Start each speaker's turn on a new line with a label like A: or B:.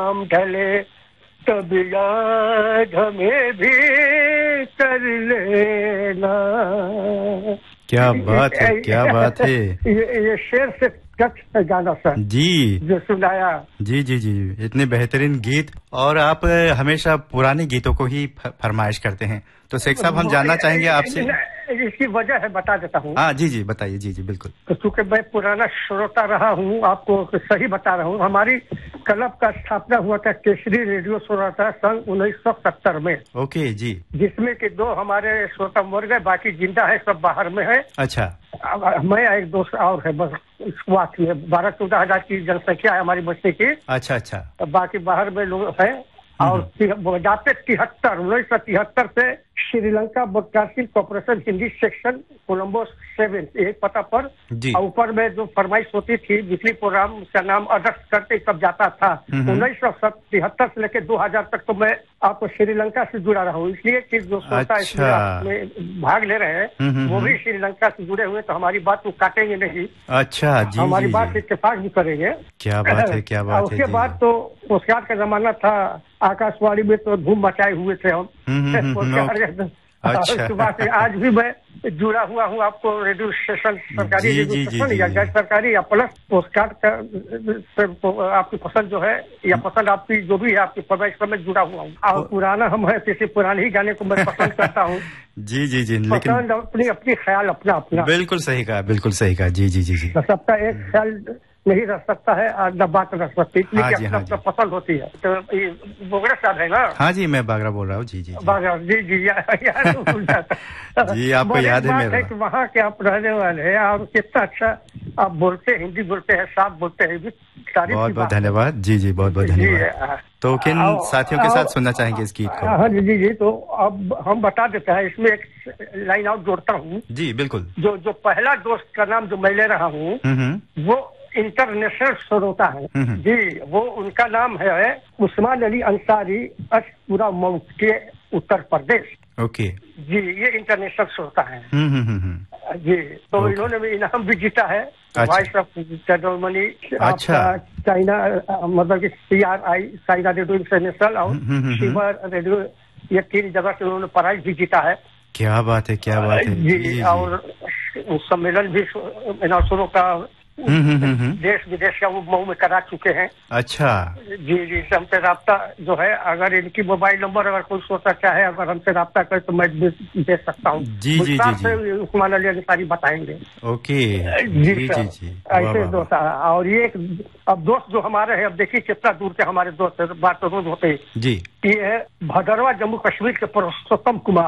A: शाम ढले तब याद हमें भी कर लेना।
B: क्या बात है, क्या बात है।
A: ये शेर से टच है गाना सर
B: जी
A: जो सुनाया।
B: जी जी जी, इतने बेहतरीन गीत, और आप हमेशा पुराने गीतों को ही फरमाइश करते हैं। तो शेख साहब हम जानना चाहेंगे आपसे,
A: इसकी वजह है बता देता हूँ।
B: हाँ जी जी बताइए। जी जी बिल्कुल।
A: तो चूंकि मैं पुराना श्रोता रहा हूँ, आपको सही बता रहा हूँ। हमारी क्लब का स्थापना हुआ था केसरी रेडियो श्रोता संघ 1970 में।
B: ओके जी।
A: जिसमें कि 2 हमारे श्रोता मर गए, बाकी जिंदा है, सब बाहर में है।
B: अच्छा।
A: मैं एक दोस्त और है, बस इस बात में 12-14 हजार की जनसंख्या है हमारी बस्ती की।
B: अच्छा अच्छा।
A: बाकी बाहर में लोग हैं। और जाते 1973 से Sri Lanka broadcasting corporation Hindi section Colombo 7 एक पता पर। और ऊपर में जो फरमाइश होती थी बिजली प्रोग्राम, उसका नाम अध्यक्ष करते सब जाता था। 1973 से लेकर 2000 तक तो मैं आपको श्रीलंका से जुड़ा रहा हूँ, इसलिए कि जो श्रोता इसमें भाग ले रहे हैं वो भी श्रीलंका से जुड़े हुए, तो हमारी बात को काटेंगे नहीं।
B: अच्छा जी।
A: हमारी बात इत्तेफाक भी करेंगे।
B: क्या बात है, क्या बात है।
A: उसके बाद तो पोस्टकार्ड का जमाना था, आकाशवाणी में तो धूम मचाए हुए थे हम।
B: अच्छा।
A: सुबह से आज भी मैं जुड़ा हुआ हूँ आपको रेडियो स्टेशन, सरकारी रेडियो स्टेशन या गैर सरकारी या प्लस पोस्टकार्ड का आपकी पसंद जो है या पसंद आपकी जो भी है आपकी फरमाइश पर मैं जुड़ा हुआ हूँ। और पुराना हम है, किसी पुराने ही गाने को मैं पसंद करता हूँ।
B: जी जी जी, लेकिन
A: अपनी अपनी ख्याल अपना अपना।
B: बिल्कुल सही कहा, बिल्कुल सही कहा। जी जी जी जी।
A: सबका एक ख्याल नहीं रह सकता है और न बात रह सकती, इसलिए कि अपना पसंद होती है। तो ये बोगरा साहब है ना?
B: हाँ जी, मैं बागरा बोल रहा हूँ। जी जी
A: बागरा, जी जी
B: जी, आपको याद है मेरा
A: कि वहाँ के आप रहने वाले हैं और कितना अच्छा आप बोलते, हिंदी बोलते हैं, साफ बोलते हैं।
B: बहुत बहुत धन्यवाद। जी जी, बहुत बहुत धन्यवाद। तो किन साथियों के साथ सुनना चाहेंगे इस गीत को?
A: हाँ जी जी जी, तो अब हम बता देते हैं, इसमें एक लाइन आउट जोड़ता हूँ।
B: जी बिल्कुल।
A: जो पहला दोस्त का नाम जो मैं ले रहा हूँ वो इंटरनेशनल श्रोता है जी। वो उनका नाम है उस्मान अली अंसारी, अशपुरा मऊ के उत्तर प्रदेश।
B: ओके
A: जी, ये इंटरनेशनल श्रोता है जी। तो इन्होंने भी इनाम भी जीता है, वॉइस ऑफ जर्मनी। अच्छा। चाइना, मतलब कि CRI चाइना रेडियो इंटरनेशनल और शिवर रेडियो, ये 3 जगह से उन्होंने प्राइज भी जीता है।
B: क्या बात है, क्या बात है
A: जी। और सम्मेलन भी सुनो का देश विदेश का वो मऊ में करा चुके हैं। अच्छा जी जी। हमसे राब्ता जो है, अगर इनकी मोबाइल नंबर अगर कोई सोचना चाहे, अगर हमसे राब्ता करे तो मैं दे सकता हूँ। जी जी जी। उस्मान अली अंसारी बताएंगे। ओके जी जी जी। ऐसे दोस्त। और ये अब दोस्त जो हमारे हैं, अब देखिए कितना दूर के हमारे दोस्त है, बात तो रोज होते हैं जी। ये है भदरवा जम्मू कश्मीर के पुरुषोत्तम कुमार।